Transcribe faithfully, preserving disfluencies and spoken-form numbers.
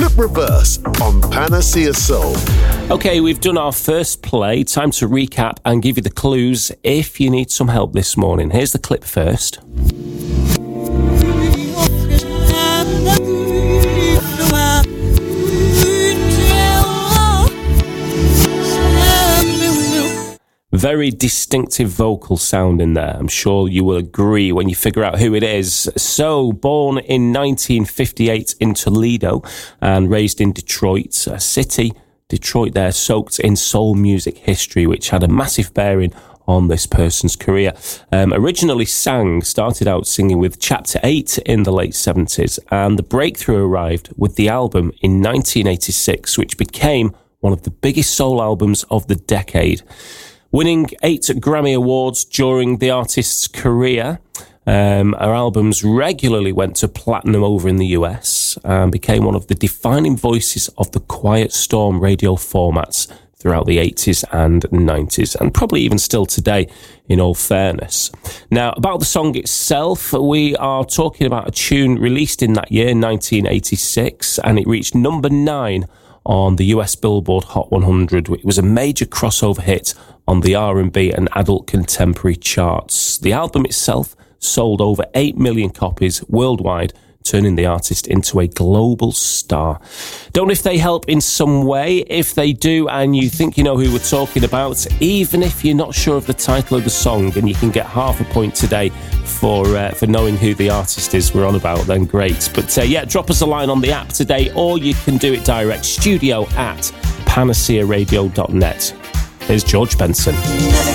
Clip Reverse on Panacea Soul. Okay, we've done our first play. Time to recap and give you the clues if you need some help this morning. Here's the clip first. Very distinctive vocal sound in there. I'm sure you will agree when you figure out who it is. So, born in nineteen fifty-eight in Toledo and raised in Detroit, a city, Detroit there, soaked in soul music history, which had a massive bearing on this person's career. Um, originally sang, started out singing with Chapter eight in the late seventies, and the breakthrough arrived with the album in nineteen eighty-six, which became one of the biggest soul albums of the decade. Winning eight Grammy Awards during the artist's career, um, her albums regularly went to platinum over in the U S and became one of the defining voices of the Quiet Storm radio formats throughout the eighties and nineties, and probably even still today, in all fairness. Now, about the song itself, we are talking about a tune released in that year, nineteen eighty-six, and it reached number nine on the U S Billboard Hot one hundred. It was a major crossover hit on the R and B and adult contemporary charts. The album itself sold over eight million copies worldwide, turning the artist into a global star. Don't know if they help in some way. If they do, and you think you know who we're talking about, even if you're not sure of the title of the song, and you can get half a point today for uh, for knowing who the artist is we're on about, then great. But uh, yeah, drop us a line on the app today, or you can do it direct, studio at panacea radio dot net. Here's George Benson.